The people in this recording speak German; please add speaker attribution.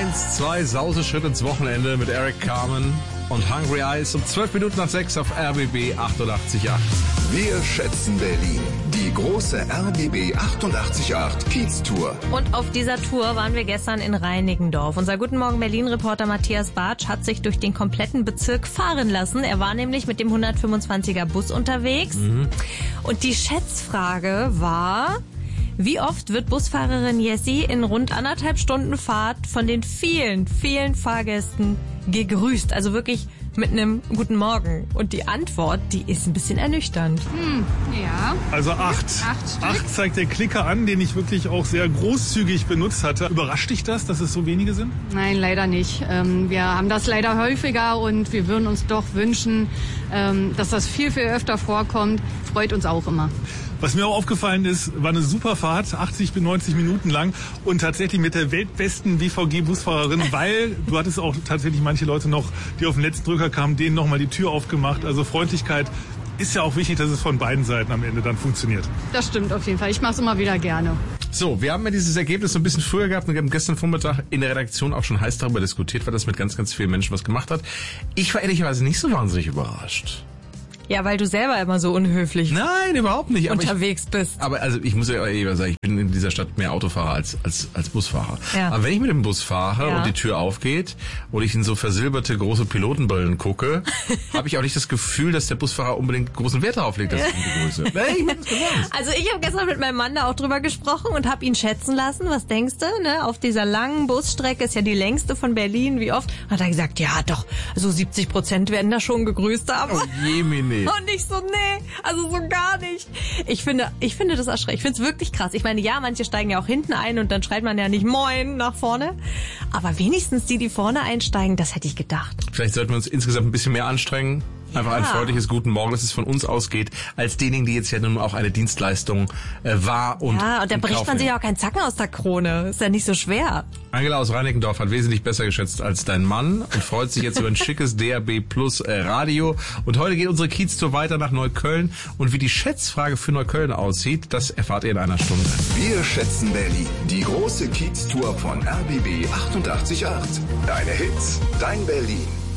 Speaker 1: 1, 2 Sauseschritt ins Wochenende mit Eric Carmen und Hungry Eyes um 12 Minuten nach 6 auf RBB 88.8.
Speaker 2: Wir schätzen Berlin. Die große RBB 88.8 Kiez-Tour.
Speaker 3: Und auf dieser Tour waren wir gestern in Reinickendorf. Unser Guten Morgen Berlin-Reporter Matthias Bartsch hat sich durch den kompletten Bezirk fahren lassen. Er war nämlich mit dem 125er Bus unterwegs. Und die Schätzfrage war: Wie oft wird Busfahrerin Jessie in rund 1,5 Stunden Fahrt von den vielen, vielen Fahrgästen gegrüßt? Also wirklich mit einem Guten Morgen. Und die Antwort, die ist ein bisschen ernüchternd.
Speaker 4: Ja.
Speaker 5: Also 8.
Speaker 4: 8 Stück.
Speaker 5: 8 zeigt der Klicker an, den ich wirklich auch sehr großzügig benutzt hatte. Überrascht dich das, dass es so wenige sind?
Speaker 4: Nein, leider nicht. Wir haben das leider häufiger und wir würden uns doch wünschen, dass das viel, viel öfter vorkommt. Freut uns auch immer.
Speaker 5: Was mir auch aufgefallen ist, war eine super Fahrt, 80 bis 90 Minuten lang und tatsächlich mit der weltbesten BVG-Busfahrerin, weil du hattest auch tatsächlich manche Leute noch, die auf den letzten Drücker kamen, denen nochmal die Tür aufgemacht. Also Freundlichkeit ist ja auch wichtig, dass es von beiden Seiten am Ende dann funktioniert.
Speaker 4: Das stimmt auf jeden Fall. Ich mache es immer wieder gerne.
Speaker 1: So, wir haben ja dieses Ergebnis so ein bisschen früher gehabt und wir haben gestern Vormittag in der Redaktion auch schon heiß darüber diskutiert, weil das mit ganz, ganz vielen Menschen was gemacht hat. Ich war ehrlicherweise nicht so wahnsinnig überrascht.
Speaker 3: Ja, weil du selber immer so unhöflich
Speaker 1: Nein, überhaupt nicht.
Speaker 3: unterwegs bist.
Speaker 1: Aber also ich muss ja eher sagen, ich bin in dieser Stadt mehr Autofahrer als Busfahrer.
Speaker 3: Ja.
Speaker 1: Aber wenn ich mit dem Bus fahre
Speaker 3: Ja.
Speaker 1: und die Tür aufgeht und ich in so versilberte große Pilotenbrillen gucke, habe ich auch nicht das Gefühl, dass der Busfahrer unbedingt großen Wert darauf legt, dass ich ihn begrüße. Nein, ich bin ernst.
Speaker 3: Also ich habe gestern mit meinem Mann da auch drüber gesprochen und habe ihn schätzen lassen. Was denkst du? Ne? Auf dieser langen Busstrecke, ist ja die längste von Berlin. Wie oft? Hat er gesagt, ja doch, so 70% werden da schon gegrüßt haben.
Speaker 1: Oh Jemine.
Speaker 3: Und ich so, nee, also so gar nicht. Ich finde das erschreckend. Ich finde es wirklich krass. Ich meine, ja, manche steigen ja auch hinten ein und dann schreit man ja nicht Moin nach vorne. Aber wenigstens die vorne einsteigen, das hätte ich gedacht.
Speaker 1: Vielleicht sollten wir uns insgesamt ein bisschen mehr anstrengen. Einfach ein freundliches Guten Morgen, dass es von uns ausgeht, als denjenigen, die jetzt ja nun auch eine Dienstleistung war. Und
Speaker 3: Ja, und da bricht man sich ja auch keinen Zacken aus der Krone. Ist ja nicht so schwer.
Speaker 1: Angela aus Reinickendorf hat wesentlich besser geschätzt als dein Mann und freut sich jetzt über ein schickes DAB Plus Radio. Und heute geht unsere Kiez-Tour weiter nach Neukölln. Und wie die Schätzfrage für Neukölln aussieht, das erfahrt ihr in einer Stunde.
Speaker 2: Wir schätzen Berlin. Die große Kiez-Tour von RBB 88.8. Deine Hits, dein Berlin.